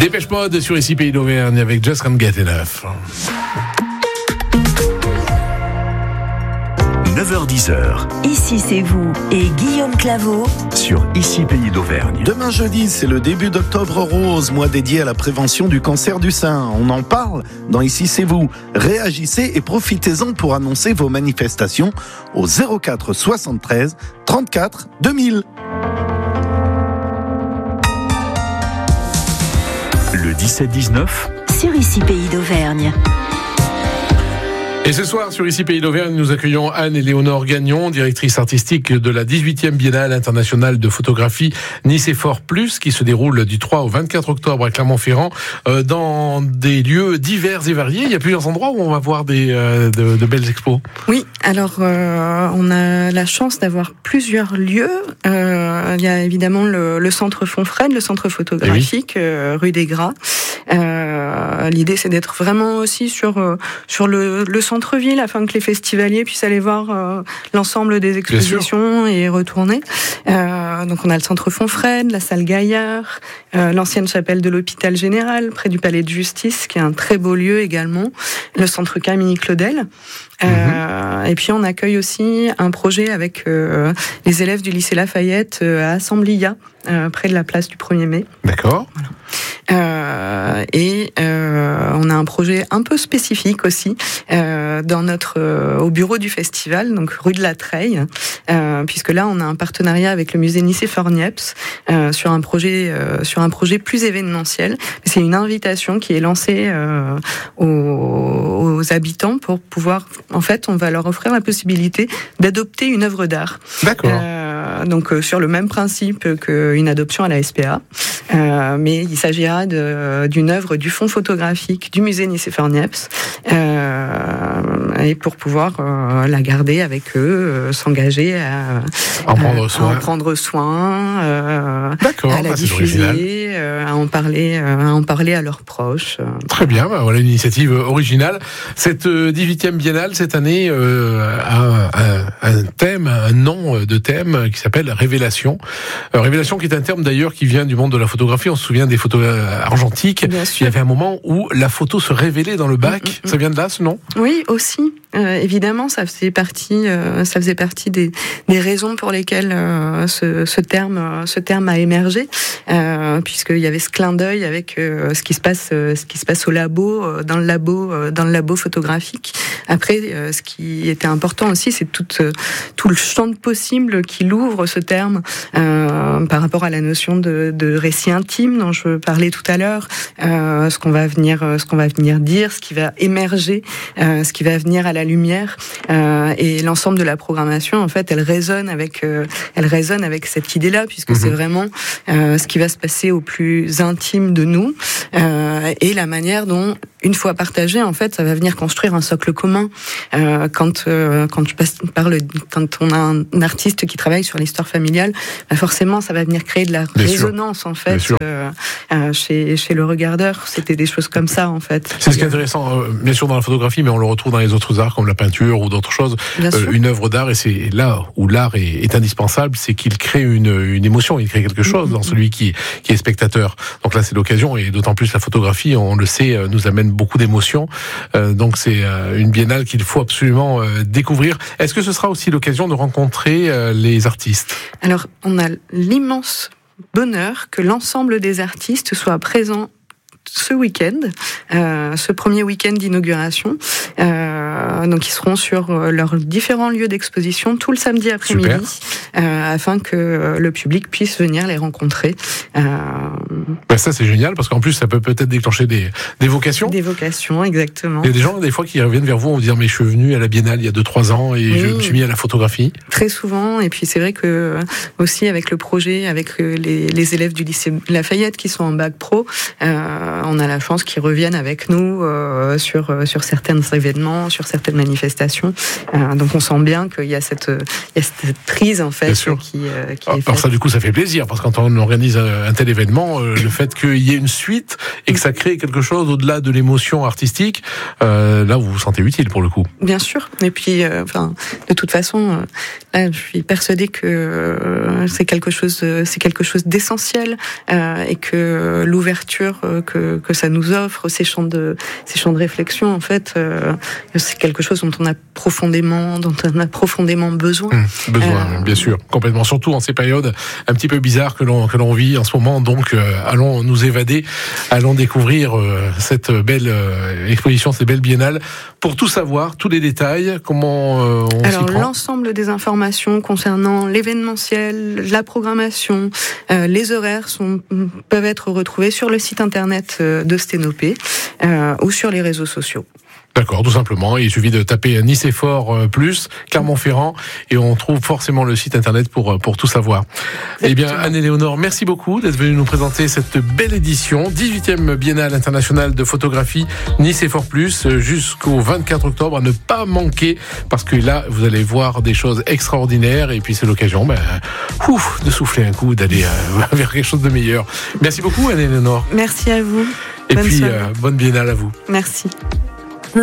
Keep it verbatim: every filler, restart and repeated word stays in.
Dépêche Mode sur Ici Pays d'Auvergne avec Just Can't Get Enough. neuf heures dix. Ici c'est vous et Guillaume Claveau sur Ici Pays d'Auvergne. Demain jeudi, c'est le début d'Octobre Rose, mois dédié à la prévention du cancer du sein. On en parle dans Ici c'est vous. Réagissez et profitez-en pour annoncer vos manifestations au zéro quatre soixante-treize trente-quatre deux mille. Le dix-sept dix-neuf sur Ici Pays d'Auvergne. Et ce soir, sur Ici Pays d'Auvergne, nous accueillons Anne-Éléonore Gagnon, directrice artistique de la dix-huitième Biennale internationale de photographie Nicéphore Plus, qui se déroule du trois au vingt-quatre octobre à Clermont-Ferrand, euh, dans des lieux divers et variés. Il y a plusieurs endroits où on va voir des, euh, de, de belles expos. Oui, alors euh, on a la chance d'avoir plusieurs lieux. Euh, il y a évidemment le, le centre Fonfred, le centre photographique, oui. euh, rue des Gras. Euh, l'idée, c'est d'être vraiment aussi sur, euh, sur le, le centre centre-ville afin que les festivaliers puissent aller voir euh, l'ensemble des expositions et retourner. Euh, donc on a le centre Fonfred, la salle Gaillard, euh, l'ancienne chapelle de l'hôpital général près du palais de justice qui est un très beau lieu également, le centre Camille Claudel. Euh, mmh. Et puis on accueille aussi un projet avec euh, les élèves du lycée Lafayette euh, à Assemblia, euh, près de la place du premier mai. D'accord. Voilà. Euh, et euh, on a un projet un peu spécifique aussi euh, dans notre euh, au bureau du festival, donc rue de la Treille, euh, puisque là on a un partenariat avec le musée Nicéphore Niepce euh, sur un projet euh, sur un projet plus événementiel. C'est une invitation qui est lancée euh, aux, aux habitants pour pouvoir, en fait, on va leur offrir la possibilité d'adopter une œuvre d'art. D'accord. Euh, donc euh, sur le même principe qu'une adoption à la S P A, euh, mais il s'agira de, d'une œuvre du fonds photographique du musée Nicéphore Niepce, euh, et pour pouvoir euh, la garder avec eux, euh, s'engager à en prendre soin, à en, prendre soin euh, à la ah, diffuser, euh, à en parler, euh, à en parler à leurs proches. Très bien, bah voilà une initiative originale. Cette dix-huitième Biennale cette année euh, a un, un thème, un nom de thème qui s'appelle Révélation. Euh, Révélation qui est un terme d'ailleurs qui vient du monde de la photographie. On se souvient des photos argentiques. Il y avait un moment où la photo se révélait dans le bac. Mmh, mmh. Ça vient de là, ce nom ? Oui, aussi. Euh, évidemment, ça faisait partie, euh, ça faisait partie des, des raisons pour lesquelles euh, ce, ce terme, ce terme a émergé, euh, puisqu'il y avait ce clin d'œil avec euh, ce qui se passe, euh, ce qui se passe au labo, euh, dans le labo, euh, dans le labo photographique. Après, euh, ce qui était important aussi, c'est tout, euh, tout le champ de possible qu'il ouvre ce terme euh, par rapport à la notion de, de récit intime dont je parlais tout à l'heure, euh, ce qu'on va venir, ce qu'on va venir dire, ce qui va émerger, euh, ce qui va venir à la lumière, euh, et l'ensemble de la programmation, en fait, elle résonne avec, euh, elle résonne avec cette idée-là, puisque mmh. c'est vraiment euh, ce qui va se passer au plus intime de nous, euh, et la manière dont, une fois partagé, en fait, ça va venir construire un socle commun. Euh, quand euh, quand je parle, quand on a un, un artiste qui travaille sur l'histoire familiale, bah forcément, ça va venir créer de la Bien résonance, sûr. en fait, euh, euh, chez chez le regardeur. C'était des choses comme ça, en fait. C'est ce qui est intéressant, euh, bien sûr, dans la photographie, mais on le retrouve dans les autres arts, comme la peinture ou d'autres choses. Euh, une œuvre d'art, et c'est là où l'art est, est indispensable, c'est qu'il crée une une émotion, il crée quelque chose mmh, dans celui qui qui est spectateur. Donc là, c'est l'occasion, et d'autant plus la photographie, on le sait, nous amène beaucoup d'émotions. Euh, donc c'est euh, une biennale qu'il faut absolument euh, découvrir. Est-ce que ce sera aussi l'occasion de rencontrer euh, les artistes ? Alors, on a l'immense bonheur que l'ensemble des artistes soient présents ce week-end, euh, ce premier week-end d'inauguration. Euh, donc ils seront sur leurs différents lieux d'exposition tout le samedi après-midi, euh, afin que le public puisse venir les rencontrer. Euh... Ben ça c'est génial, parce qu'en plus ça peut peut-être déclencher des, des vocations. Des vocations, exactement. Il y a des gens des fois qui reviennent vers vous en vous disant mais je suis venu à la Biennale il y a deux trois ans et oui, je me suis mis à la photographie. Très souvent, et puis c'est vrai que aussi avec le projet, avec les, les élèves du lycée Lafayette qui sont en bac pro, euh, on a la chance qu'ils reviennent avec nous euh, sur sur certains événements, sur sur certaines manifestations. Euh, donc on sent bien qu'il y a cette, il y a cette prise en fait qui, euh, qui est faite. Alors ça du coup ça fait plaisir parce que quand on organise un tel événement, euh, le fait qu'il y ait une suite et que ça crée quelque chose au-delà de l'émotion artistique, euh, là vous vous sentez utile pour le coup. Bien sûr. Et puis, euh, enfin, de toute façon, euh, là, je suis persuadée que euh, c'est quelque chose, c'est quelque chose d'essentiel euh, et que l'ouverture euh, que que ça nous offre, ces champs de ces champs de réflexion, en fait, euh, c'est quelque chose dont on a profondément, dont on a profondément besoin. Mmh, besoin, euh, bien sûr, complètement. Surtout en ces périodes un petit peu bizarres que l'on que l'on vit en ce moment. Donc, euh, allons nous évader, allons découvrir euh, cette belle euh, exposition, cette belle biennale. Pour tout savoir, tous les détails, comment euh, on Alors, s'y prend ? L'ensemble des informations concernant l'événementiel, la programmation, euh, les horaires sont, peuvent être retrouvés sur le site internet de Sténopé euh, ou sur les réseaux sociaux. D'accord, tout simplement. Il suffit de taper Nice est fort plus, Clermont-Ferrand, et on trouve forcément le site internet pour, pour tout savoir. Exactement. Eh bien, Anne-Éléonore, merci beaucoup d'être venue nous présenter cette belle édition, dix-huitième Biennale internationale de photographie Nice est fort plus, jusqu'au vingt-quatre octobre, à ne pas manquer, parce que là, vous allez voir des choses extraordinaires, et puis c'est l'occasion ben, ouf, de souffler un coup, d'aller euh, vers quelque chose de meilleur. Merci beaucoup, Anne-Éléonore. Merci à vous. Et bonne puis, soirée. euh, bonne Biennale à vous. Merci.